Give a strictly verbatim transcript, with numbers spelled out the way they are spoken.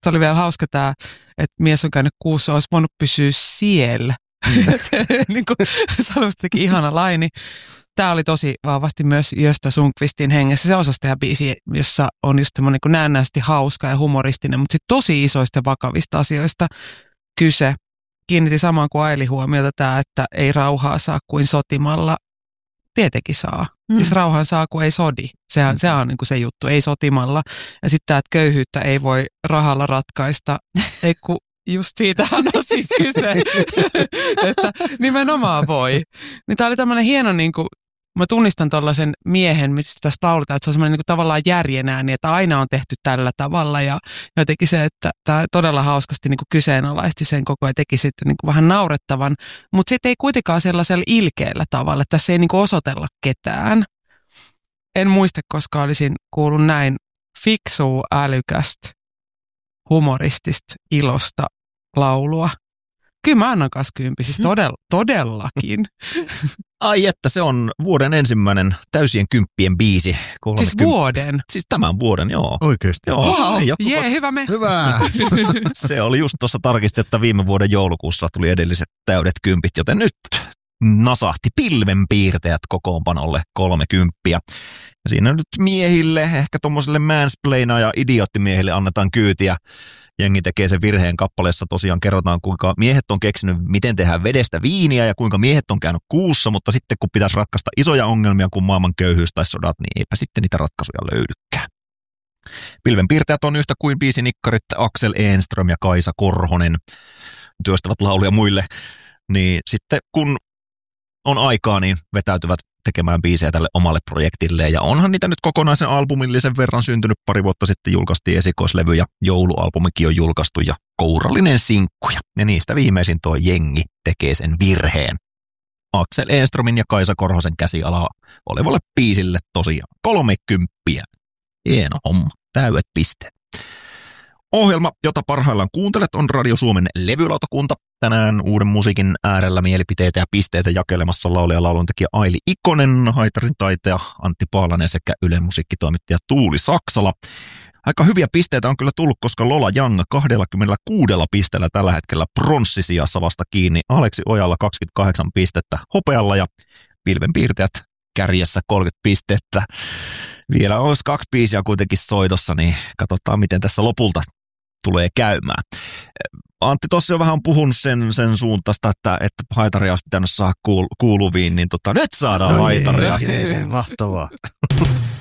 Se oli vielä hauska tämä, että mies on käynyt kuussa, olisi voinut pysyä siellä. Mm. Niin kuin sanoistakin ihana laini. Tämä oli tosi vahvasti myös Gösta Sundqvistin hengessä. Se osasi tehdä biisi, jossa on just semmoinen niin näennäisesti hauska ja humoristinen, mutta sitten tosi isoista ja vakavista asioista kyse. Kiinnitti samaan kuin Aili huomiota tämä, että ei rauhaa saa kuin sotimalla. Tietenkin saa. Mm. Siis rauhan saa, kun ei sodi. Sehän, sehän on niin kuin se juttu, ei sotimalla. Ja sitten tämä, että köyhyyttä ei voi rahalla ratkaista. Ei kun just siitähän on siis kyse, että nimenomaan voi. Niin tämä oli tämmöinen hieno, niin kuin, mä tunnistan tuollaisen miehen, mistä tästä lauletaan, että se on semmoinen niin kuin tavallaan järjenääni, että aina on tehty tällä tavalla. Ja jotenkin se, että tämä todella hauskasti niin kuin kyseenalaisti sen koko ja teki sitten niin kuin vähän naurettavan, mutta sitten ei kuitenkaan sellaisella ilkeällä tavalla, että tässä ei niin kuin osoitella ketään. En muista, koska olisin kuullut näin fiksua, älykästä, humoristista, ilosta laulua. Kyllä mä annan kanssa kympi, siis todella, todellakin. Ai että se on vuoden ensimmäinen täysien kymppien biisi. Siis kymp... vuoden? Siis tämän vuoden, joo. Oikeasti? Joo. Wow, jee, yeah, hyvä me. Hyvä. Se oli just tuossa tarkistettu, että viime vuoden joulukuussa tuli edelliset täydet kympit, joten nyt nasahti pilvenpiirteet kokoonpanolle kolme kymppiä. Ja siinä nyt miehille, ehkä tommoselle mansplaina ja idiottimiehille annetaan kyytiä. Jengi tekee sen virheen kappaleessa, tosiaan kerrotaan, kuinka miehet on keksinyt, miten tehdään vedestä viiniä ja kuinka miehet on käynyt kuussa, mutta sitten kun pitäisi ratkaista isoja ongelmia kuin maailman köyhyys tai sodat, niin eipä sitten niitä ratkaisuja löydykään. Pilvenpiirtäjät on yhtä kuin biisinikkarit Axel Enström ja Kaisa Korhonen, työstävät lauluja muille, niin sitten kun on aikaa, niin vetäytyvät tekemään biisejä tälle omalle projektille. Ja onhan niitä nyt kokonaisen albumillisen verran syntynyt. Pari vuotta sitten julkaistiin esikoislevy ja joulualbumikin on julkaistu ja kourallinen sinkkuja. Ja niistä viimeisin tuo Jengi tekee sen virheen. Axel Enströmin ja Kaisa Korhosen käsialaa olevalle biisille tosiaan kolmekymppiä. Hieno homma, täydet pisteet. Ohjelma, jota parhaillaan kuuntelet, on Radio Suomen levylautakunta. Tänään uuden musiikin äärellä mielipiteitä ja pisteitä jakelemassa laulaja ja lauluntekijä Aili Ikonen, haitarin taiteja Antti Paalanen sekä Ylen musiikkitoimittaja Tuuli Saksala. Aika hyviä pisteitä on kyllä tullut, koska Lola Janga kaksikymmentäkuusi pisteellä tällä hetkellä pronssisijassa vasta kiinni. Aleksi Ojalla kaksikymmentäkahdeksan pistettä hopealla ja pilvenpiirtäjät kärjessä kolmekymmentä pistettä. Vielä olisi kaksi biisiä kuitenkin soitossa, niin katsotaan miten tässä lopulta tulee käymään. Antti tuossa jo vähän on puhunut sen, sen suuntaista, että, että haitaria olisi pitänyt saada kuul, kuuluviin, niin tota, nyt saadaan no haitaria. Niin, mahtavaa.